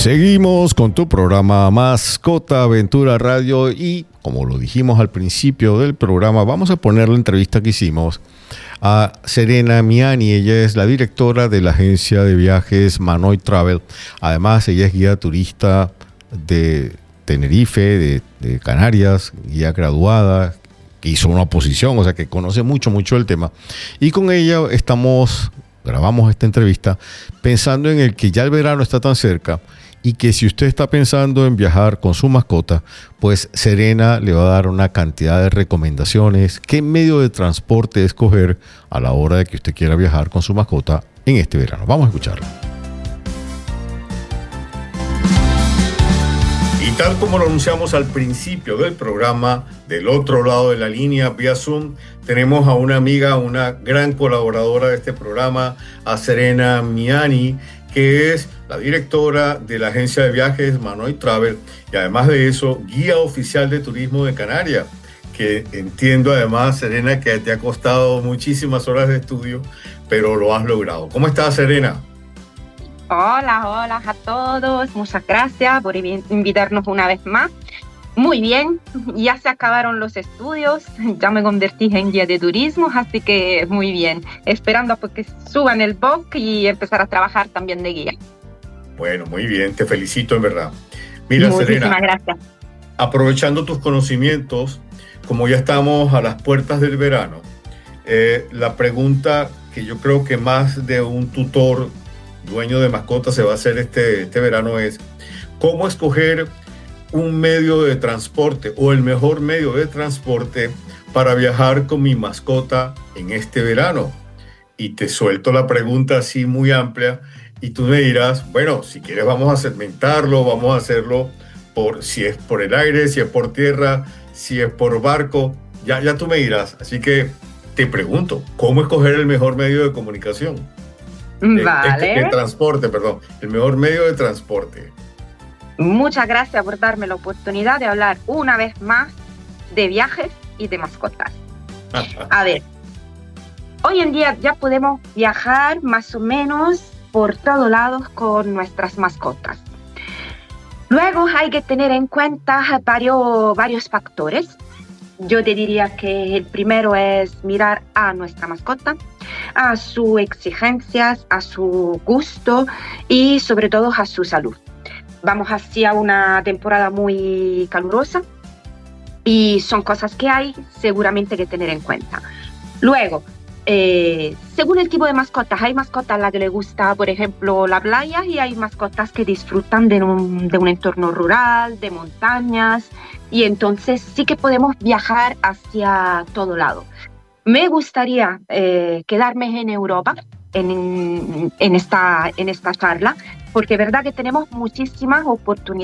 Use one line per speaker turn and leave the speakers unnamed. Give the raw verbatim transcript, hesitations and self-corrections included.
Seguimos con tu programa Mascota Aventura Radio y, como lo dijimos al principio del programa, vamos a poner la entrevista que hicimos a Serena Miani. Ella es la directora de la agencia de viajes Manoy Travel. Además, ella es guía turista de Tenerife, de, de Canarias, guía graduada, que hizo una oposición, o sea que conoce mucho, mucho el tema. Y con ella estamos, grabamos esta entrevista pensando en el que ya el verano está tan cerca y que si usted está pensando en viajar con su mascota, pues Serena le va a dar una cantidad de recomendaciones, qué medio de transporte escoger a la hora de que usted quiera viajar con su mascota en este verano. Vamos a escucharla. Y tal como lo anunciamos al principio del programa, del otro lado de la línea, vía Zoom, tenemos a una amiga, una gran colaboradora de este programa, a Serena Miani, que es la directora de la agencia de viajes Manoy Travel y además de eso, guía oficial de turismo de Canarias, que entiendo además, Serena, que te ha costado muchísimas horas de estudio, pero lo has logrado. ¿Cómo estás, Serena?
Hola, hola a todos. Muchas gracias por invitarnos una vez más. Muy bien, ya se acabaron los estudios, ya me convertí en guía de turismo, así que muy bien. Esperando a que suban el B O C y empezar a trabajar también de guía.
Bueno, muy bien, te felicito en verdad. Mira,
Muchísimas
Serena,
gracias.
Aprovechando tus conocimientos, como ya estamos a las puertas del verano, eh, la pregunta que yo creo que más de un tutor dueño de mascotas se va a hacer este, este verano es ¿cómo escoger un medio de transporte o el mejor medio de transporte para viajar con mi mascota en este verano? Y te suelto la pregunta así muy amplia y tú me dirás, bueno, si quieres vamos a segmentarlo, vamos a hacerlo por si es por el aire, si es por tierra, si es por barco, ya, ya tú me dirás. Así que te pregunto, ¿cómo escoger el mejor medio de comunicación?
Vale.
De, de, de transporte, perdón, el mejor medio de transporte.
Muchas gracias por darme la oportunidad de hablar una vez más de viajes y de mascotas. A ver, hoy en día ya podemos viajar más o menos por todos lados con nuestras mascotas. Luego hay que tener en cuenta varios, varios factores. Yo te diría que el primero es mirar a nuestra mascota, a sus exigencias, a su gusto y sobre todo a su salud. Vamos hacia una temporada muy calurosa y son cosas que hay seguramente que tener en cuenta. Luego, eh, según el tipo de mascotas, hay mascotas a las que les gusta, por ejemplo, la playa y hay mascotas que disfrutan de un, de un entorno rural, de montañas y entonces sí que podemos viajar hacia todo lado. Me gustaría eh, quedarme en Europa en, en, esta, en esta charla porque es verdad que tenemos muchísimas oportunidades